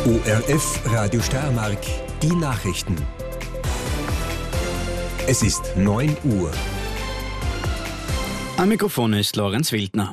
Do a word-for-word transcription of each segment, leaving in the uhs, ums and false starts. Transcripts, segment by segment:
O R F Radio Steiermark, die Nachrichten. Es ist neun Uhr. Am Mikrofon ist Lorenz Wildner.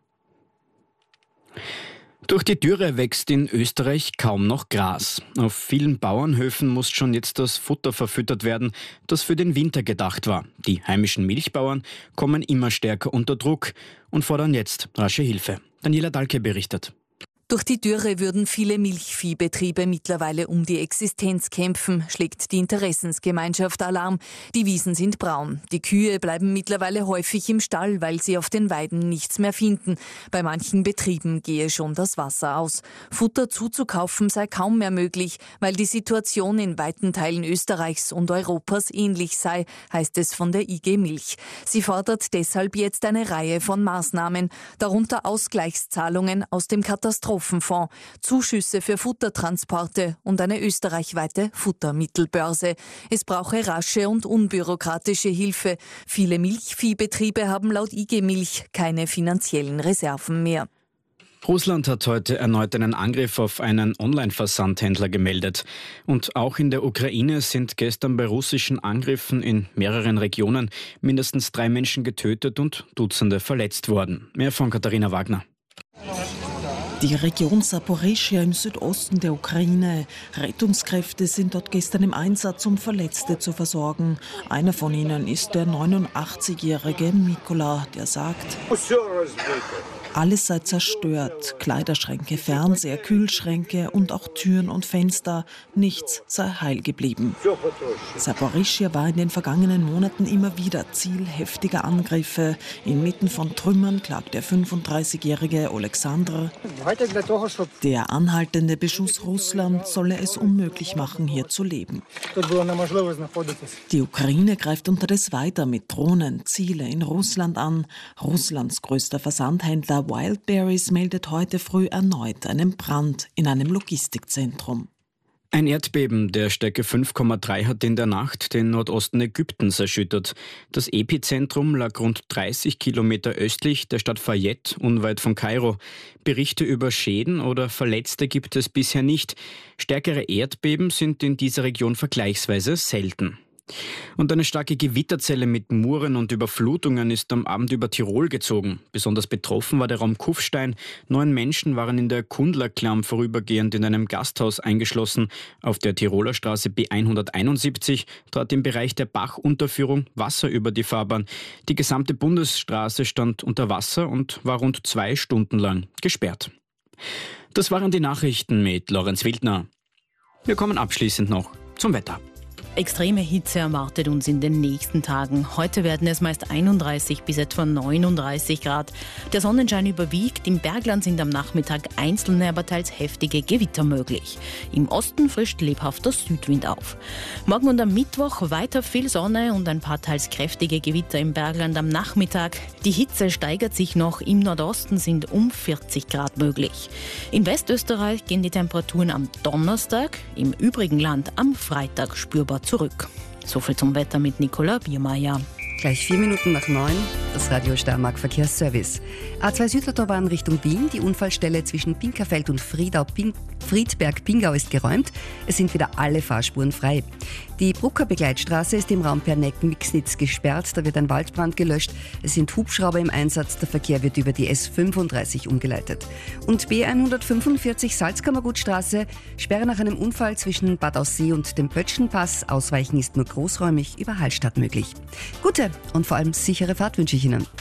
Durch die Dürre wächst in Österreich kaum noch Gras. Auf vielen Bauernhöfen muss schon jetzt das Futter verfüttert werden, das für den Winter gedacht war. Die heimischen Milchbauern kommen immer stärker unter Druck und fordern jetzt rasche Hilfe. Daniela Dahlke berichtet. Durch die Dürre würden viele Milchviehbetriebe mittlerweile um die Existenz kämpfen, schlägt die Interessensgemeinschaft Alarm. Die Wiesen sind braun. Die Kühe bleiben mittlerweile häufig im Stall, weil sie auf den Weiden nichts mehr finden. Bei manchen Betrieben gehe schon das Wasser aus. Futter zuzukaufen sei kaum mehr möglich, weil die Situation in weiten Teilen Österreichs und Europas ähnlich sei, heißt es von der I G Milch. Sie fordert deshalb jetzt eine Reihe von Maßnahmen, darunter Ausgleichszahlungen aus dem Katastrophenfonds, Zuschüsse für Futtertransporte und eine österreichweite Futtermittelbörse. Es brauche rasche und unbürokratische Hilfe. Viele Milchviehbetriebe haben laut I G Milch keine finanziellen Reserven mehr. Russland hat heute erneut einen Angriff auf einen Online-Versandhändler gemeldet. Und auch in der Ukraine sind gestern bei russischen Angriffen in mehreren Regionen mindestens drei Menschen getötet und Dutzende verletzt worden. Mehr von Katharina Wagner. Die Region Saporischschja im Südosten der Ukraine. Rettungskräfte sind dort gestern im Einsatz, um Verletzte zu versorgen. Einer von ihnen ist der neunundachtzigjährige Mikola, der sagt: Alles sei zerstört, Kleiderschränke, Fernseher, Kühlschränke und auch Türen und Fenster. Nichts sei heil geblieben. Saporischschja war in den vergangenen Monaten immer wieder Ziel heftiger Angriffe. Inmitten von Trümmern klagt der fünfunddreißigjährige Alexander: Der anhaltende Beschuss Russlands solle es unmöglich machen, hier zu leben. Die Ukraine greift unterdessen weiter mit Drohnen Ziele in Russland an. Russlands größter Versandhändler Wildberries meldet heute früh erneut einen Brand in einem Logistikzentrum. Ein Erdbeben der Stärke fünf Komma drei hat in der Nacht den Nordosten Ägyptens erschüttert. Das Epizentrum lag rund dreißig Kilometer östlich der Stadt Fayette, unweit von Kairo. Berichte über Schäden oder Verletzte gibt es bisher nicht. Stärkere Erdbeben sind in dieser Region vergleichsweise selten. Und eine starke Gewitterzelle mit Muren und Überflutungen ist am Abend über Tirol gezogen. Besonders betroffen war der Raum Kufstein. Neun Menschen waren in der Kundlerklamm vorübergehend in einem Gasthaus eingeschlossen. Auf der Tiroler Straße B hunderteinundsiebzig trat im Bereich der Bachunterführung Wasser über die Fahrbahn. Die gesamte Bundesstraße stand unter Wasser und war rund zwei Stunden lang gesperrt. Das waren die Nachrichten mit Lorenz Wildner. Wir kommen abschließend noch zum Wetter. Extreme Hitze erwartet uns in den nächsten Tagen. Heute werden es meist einunddreißig bis etwa neununddreißig Grad. Der Sonnenschein überwiegt. Im Bergland sind am Nachmittag einzelne, aber teils heftige Gewitter möglich. Im Osten frischt lebhafter Südwind auf. Morgen und am Mittwoch weiter viel Sonne und ein paar teils kräftige Gewitter im Bergland am Nachmittag. Die Hitze steigert sich noch. Im Nordosten sind um vierzig Grad möglich. In Westösterreich gehen die Temperaturen am Donnerstag, im übrigen Land am Freitag spürbar zurück. Soviel zum Wetter mit Nicola Biermeier. Gleich vier Minuten nach neun, das Radio Steiermark Verkehrsservice. A zwei Südautobahn Richtung Wien. Die Unfallstelle zwischen Pinkerfeld und Friedau, Ping, Friedberg-Pingau ist geräumt. Es sind wieder alle Fahrspuren frei. Die Brucker Begleitstraße ist im Raum Perneck-Mixnitz gesperrt. Da wird ein Waldbrand gelöscht. Es sind Hubschrauber im Einsatz. Der Verkehr wird über die S fünfunddreißig umgeleitet. Und B hundertfünfundvierzig Salzkammergutstraße. Sperre nach einem Unfall zwischen Bad Aussee und dem Pötschenpass. Ausweichen ist nur großräumig über Hallstatt möglich. Gute und vor allem sichere Fahrt wünsche ich Ihnen.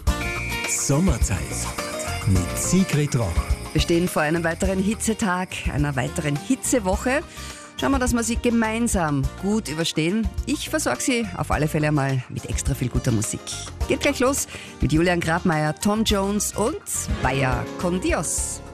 Sommerzeit mit Sigrid Rock. Wir stehen vor einem weiteren Hitzetag, einer weiteren Hitzewoche. Schauen wir, dass wir sie gemeinsam gut überstehen. Ich versorge Sie auf alle Fälle einmal mit extra viel guter Musik. Geht gleich los mit Julian Grabmaier, Tom Jones und Bayer con Dios.